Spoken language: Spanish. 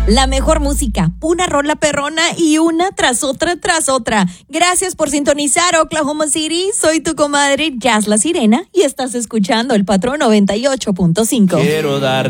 La mejor música, una rola perrona y una tras otra tras otra. Gracias por sintonizar Oklahoma City. Soy tu comadre Jazz La Sirena y estás escuchando El Patrón 98.5. Quiero dar